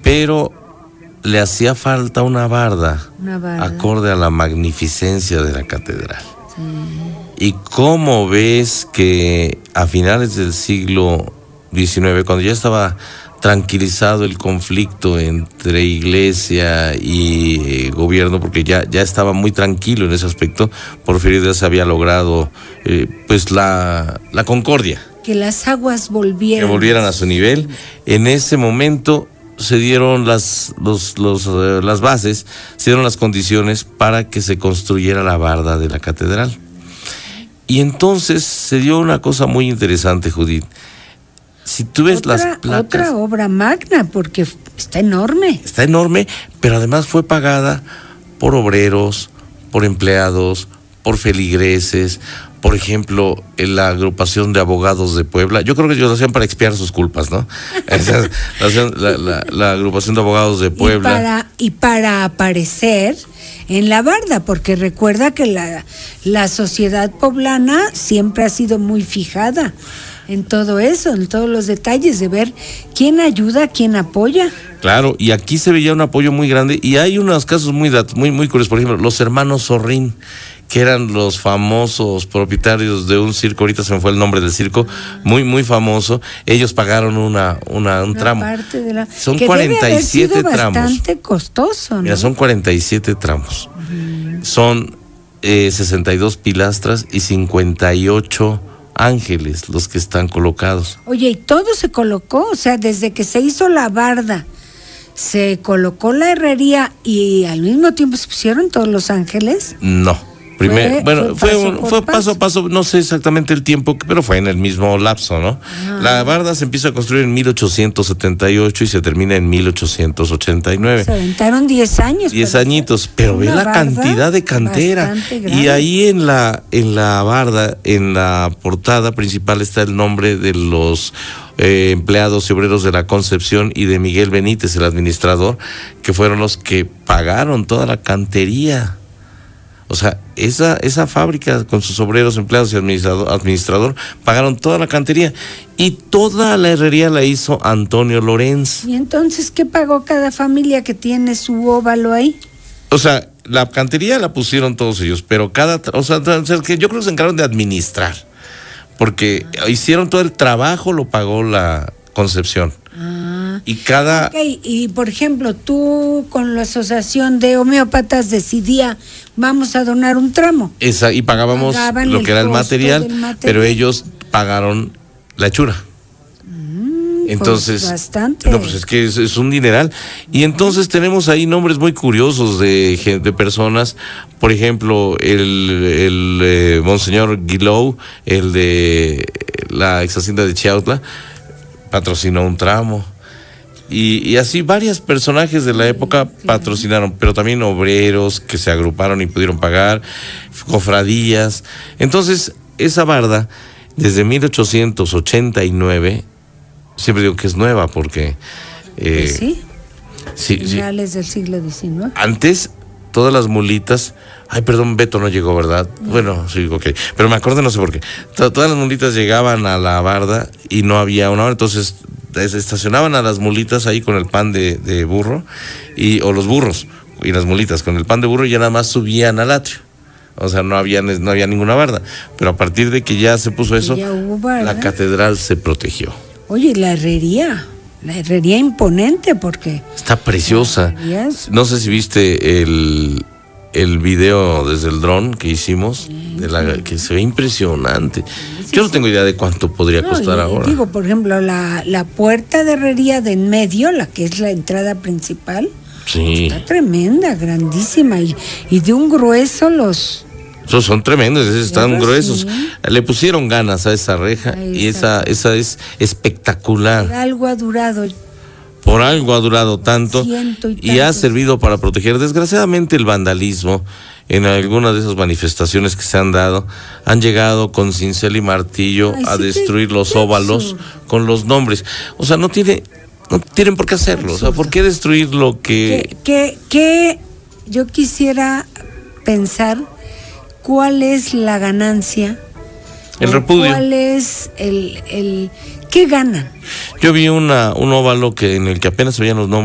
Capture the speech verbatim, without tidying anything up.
pero le hacía falta una barda, una barda acorde a la magnificencia de la catedral. Sí. Y cómo ves que a finales del siglo diecinueve, cuando ya estaba tranquilizado el conflicto entre iglesia y eh, gobierno, porque ya, ya estaba muy tranquilo en ese aspecto, Porfirio Díaz había logrado eh, pues la, la concordia. Que las aguas volvieran. Que volvieran a su nivel. En ese momento se dieron las, los, los, eh, las bases, se dieron las condiciones para que se construyera la barda de la catedral. Y entonces se dio una cosa muy interesante, Judith. Si tú ves otra, las placas... Otra obra magna, porque está enorme. Está enorme, pero además fue pagada por obreros, por empleados, por feligreses, por ejemplo, en la agrupación de abogados de Puebla. Yo creo que ellos lo hacían para expiar sus culpas, ¿no? Esa, la, la, la agrupación de abogados de Puebla. Y para, y para aparecer en la barda, porque recuerda que la, la sociedad poblana siempre ha sido muy fijada en todo eso, en todos los detalles de ver quién ayuda, quién apoya. Claro, y aquí se veía un apoyo muy grande, y hay unos casos muy muy muy curiosos. Por ejemplo, los hermanos Zorrín, que eran los famosos propietarios de un circo, ahorita se me fue el nombre del circo, muy muy famoso. Ellos pagaron una una un una tramo. Parte de la, son que cuarenta y siete debe haber sido tramos. Bastante costoso, ¿no? Mira, son cuarenta y siete tramos. Uh-huh. Son eh, sesenta y dos pilastras y cincuenta y ocho ángeles los que están colocados. Oye, y todo se colocó, o sea, desde que se hizo la barda, se colocó la herrería y al mismo tiempo se pusieron todos los ángeles. No, primero, fue, bueno, fue, fue, paso, un, fue paso. paso a paso, no sé exactamente el tiempo, pero fue en el mismo lapso, ¿no? Ah. La barda se empieza a construir en mil ochocientos setenta y ocho y se termina en mil ochocientos ochenta y nueve. Se aventaron diez años. diez añitos, pero ve la cantidad de cantera. Y ahí en la en la barda, en la portada principal está el nombre de los eh, empleados y obreros de la Concepción y de Miguel Benítez, el administrador, que fueron los que pagaron toda la cantería. O sea, esa esa fábrica con sus obreros, empleados y administrador, administrador pagaron toda la cantería, y toda la herrería la hizo Antonio Lorenz. ¿Y entonces qué pagó cada familia que tiene su óvalo ahí? O sea, la cantería la pusieron todos ellos, pero cada, o sea, que yo creo que se encargaron de administrar, porque ah. hicieron todo el trabajo, lo pagó la Concepción. Ah. Y cada... Okay. Y por ejemplo, tú con la asociación de homeópatas decidía, vamos a donar un tramo. Esa, y pagábamos Pagaban lo que era el material, material, pero ellos pagaron la hechura. Mm, entonces, pues bastante. No, pues es que es, es un dineral. Y entonces tenemos ahí nombres muy curiosos de, de personas. Por ejemplo, el, el eh, Monseñor Guilou, el de la ex hacienda de Chiautla, patrocinó un tramo. Y, y así varios personajes de la época patrocinaron, pero también obreros que se agruparon y pudieron pagar, cofradías. Entonces, esa barda, desde mil ochocientos ochenta y nueve, siempre digo que es nueva porque... Eh, pues sí, sí, finales sí. del siglo diecinueve. Antes, todas las mulitas... Ay, perdón, Beto no llegó, ¿verdad? No. Bueno, sí, ok. Pero me acuerdo, no sé por qué. Todas las mulitas llegaban a la barda y no había una hora, entonces... estacionaban a las mulitas ahí con el pan de, de burro, y o los burros y las mulitas con el pan de burro, y ya nada más subían al atrio. O sea, no había, no había ninguna barda. Pero a partir de que ya se puso eso, la catedral se protegió. Oye, la herrería, la herrería imponente, porque... Está preciosa. Es... No sé si viste el... el video desde el dron que hicimos, de la, que se ve impresionante. Sí, Yo no tengo idea de cuánto podría no, costar y, ahora. Digo, por ejemplo, la, la puerta de herrería de en medio, la que es la entrada principal, sí. está tremenda, grandísima, y, y de un grueso los... Esos son tremendos, están claro, gruesos. Sí. Le pusieron ganas a esa reja. Ahí y esa, esa es espectacular. Por algo ha durado. Por algo ha durado tanto y, y ha servido para proteger. Desgraciadamente el vandalismo en algunas de esas manifestaciones que se han dado, han llegado con cincel y martillo Ay, a sí destruir los óvalos con los nombres. O sea, no tiene, no tienen por qué hacerlo. O sea, ¿por qué destruir lo que... Que, que, que yo quisiera pensar cuál es la ganancia, el repudio, cuál es el, el ¿qué ganan? Yo vi una un óvalo que en el que apenas se veían los nombres.